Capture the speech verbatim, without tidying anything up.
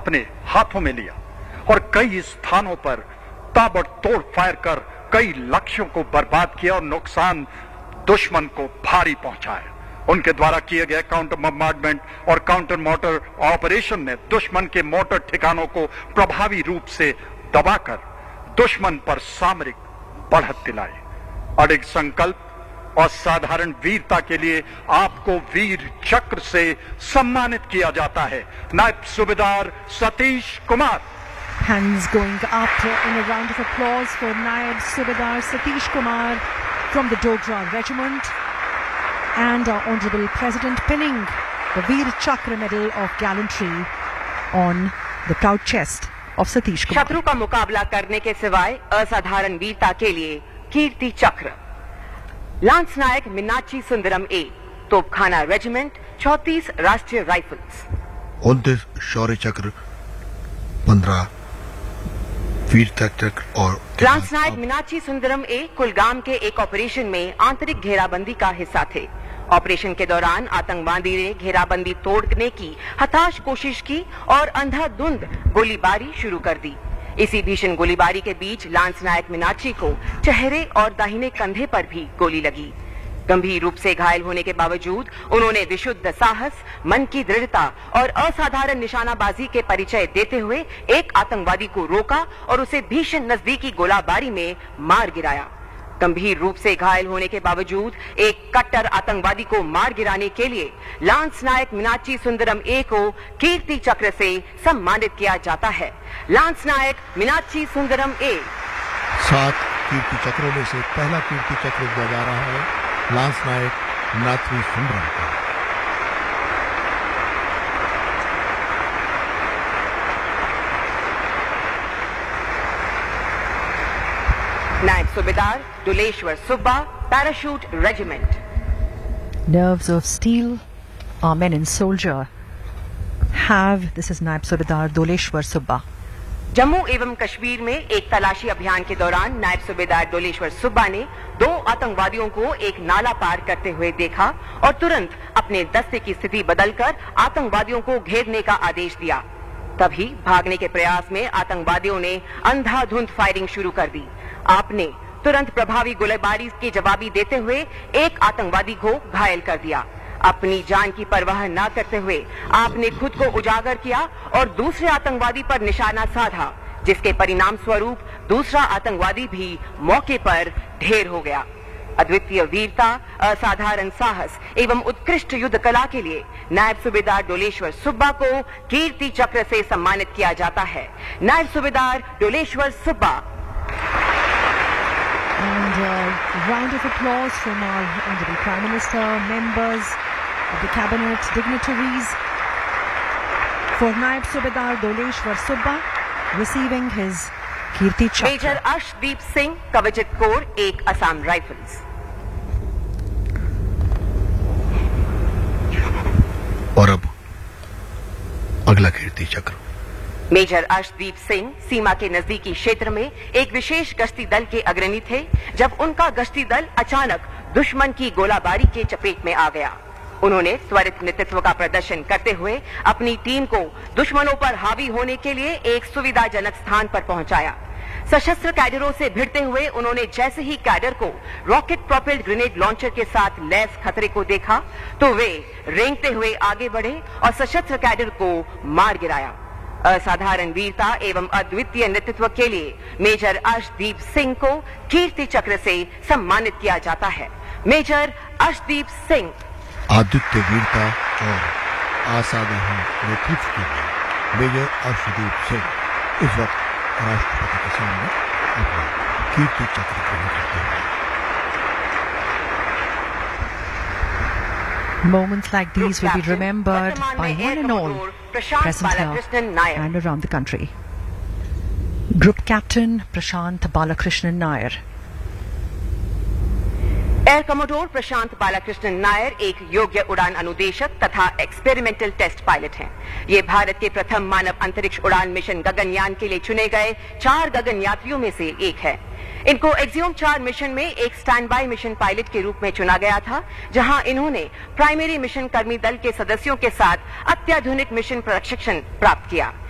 अपने हाथों में लिया और कई स्थानों पर ताबड़तोड़ फायर कर कई लक्ष्यों को बर्बाद किया और नुकसान दुश्मन को भारी पहुंचाया। उनके द्वारा किए गए काउंटर बम्बार्डमेंट और काउंटर मोटर ऑपरेशन ने दुश्मन के मोटर ठिकानों को प्रभावी रूप से दबाकर दुश्मन पर सामरिक बढ़त दिलाई। अडिग संकल्प और साधारण वीरता के लिए आपको वीर चक्र से सम्मानित किया जाता है। नायब सूबेदार Satish Kumar. Hands going up in a round of applause for Naib Subedar Satish Kumar from the Dogra Regiment, and our Honourable President pinning the Veer Chakra Medal of Gallantry on the proud chest of Satish Kumar. शत्रु का मुकाबला करने के सिवाय असाधारण वीरता के लिए कीर्ति चक्र लांस नायक मीनाक्षी सुंदरम ए, तोपखाना रेजिमेंट, चौंतीस राष्ट्रीय राइफल्स। उनतीस शौर्य चक्र, पंद्रह वीरता चक्र और लांस नायक मीनाक्षी सुंदरम ए कुलगाम के एक ऑपरेशन में आंतरिक घेराबंदी का हिस्सा थे। ऑपरेशन के दौरान आतंकवादी ने घेराबंदी तोड़ने की हताश कोशिश की और अंधाधुंध गोलीबारी शुरू कर दी। इसी भीषण गोलीबारी के बीच लांस नायक मीनाक्षी को चेहरे और दाहिने कंधे पर भी गोली लगी। गंभीर रूप से घायल होने के बावजूद उन्होंने विशुद्ध साहस, मन की दृढ़ता और असाधारण निशानाबाजी के परिचय देते हुए एक आतंकवादी को रोका और उसे भीषण नजदीकी गोलाबारी में मार गिराया। गंभीर रूप से घायल होने के बावजूद एक कट्टर आतंकवादी को मार गिराने के लिए लांस नायक मीनाक्षी सुंदरम ए को कीर्ति चक्र से सम्मानित किया जाता है। लांस नायक मीनाक्षी सुंदरम ए। सात कीर्ति चक्रों में से पहला कीर्ति चक्र दिया जा रहा है लांस नायक मीनाक्षी सुंदरम को। नायब सूबेदार Duleshwar Subba, parachute regiment. Nerves of steel, our men and soldier have. This is Naib Subedar Doleshwar Subba. Jammu एवं कश्मीर में एक तलाशी अभियान के दौरान नायब सूबेदार दोलेश्वर सुब्बा ने दो आतंकवादियों को एक नाला पार करते हुए देखा और तुरंत अपने दस्ते की स्थिति बदलकर आतंकवादियों को घेरने का आदेश दिया। तभी भागने के प्रयास में आतंकवादियों ने अंधाधुंध फायरिंग शुरू कर दी। आपने तुरंत प्रभावी गोलीबारी के जवाबी देते हुए एक आतंकवादी को घायल कर दिया। अपनी जान की परवाह न करते हुए आपने खुद को उजागर किया और दूसरे आतंकवादी पर निशाना साधा, जिसके परिणाम स्वरूप दूसरा आतंकवादी भी मौके पर ढेर हो गया। अद्वितीय वीरता, असाधारण साहस एवं उत्कृष्ट युद्ध कला के लिए नायब सूबेदार डोलेश्वर सुब्बा को कीर्ति चक्र से सम्मानित किया जाता है। नायब सूबेदार Doleshwar Subba. And a round of applause from our Honourable Prime Minister, members of the Cabinet, dignitaries, for Naib Subedar Doleshwar Subba receiving his Kirti Chakra. Major Arshdeep Singh, कवचित core, एक असम राइफल्स। और अब अगला कीर्ति चक्र। मेजर अर्शदीप सिंह सीमा के नजदीकी क्षेत्र में एक विशेष गश्ती दल के अग्रणी थे जब उनका गश्ती दल अचानक दुश्मन की गोलाबारी के चपेट में आ गया। उन्होंने त्वरित नेतृत्व का प्रदर्शन करते हुए अपनी टीम को दुश्मनों पर हावी होने के लिए एक सुविधाजनक स्थान पर पहुंचाया। सशस्त्र कैडरों से भिड़ते हुए उन्होंने जैसे ही कैडर को रॉकेट प्रोपेल्ड ग्रेनेड लॉन्चर के साथ लैस खतरे को देखा तो वे रेंगते हुए आगे बढ़े और सशस्त्र कैडर को मार गिराया। असाधारण वीरता एवं अद्वितीय नेतृत्व के लिए मेजर अर्शदीप सिंह को कीर्ति चक्र से सम्मानित किया जाता है। मेजर अर्शदीप सिंह। अद्वितीय वीरता और असाधारण नेतृत्व के लिए मेजर अर्शदीप सिंह इस वक्त राष्ट्रपति के सामने अपना कीर्ति चक्र ग्रहण करते हैं। Moments like these will be remembered by one and all present here and around the country. Group Captain Prashant Balakrishnan Nair. Air commodore प्रशांत बालाकृष्णन नायर एक योग्य उड़ान अनुदेशक तथा एक्सपेरिमेंटल टेस्ट पायलट हैं। ये भारत के प्रथम मानव अंतरिक्ष उड़ान मिशन गगनयान के लिए चुने गए चार गगन यात्रियों में से एक है। इनको एक्सियोम चार मिशन में एक स्टैंड बाय मिशन पायलट के रूप में चुना गया था, जहां इन्होंने प्राइमरी मिशन कर्मी दल के सदस्यों के साथ अत्याधुनिक मिशन प्रशिक्षण प्राप्त किया।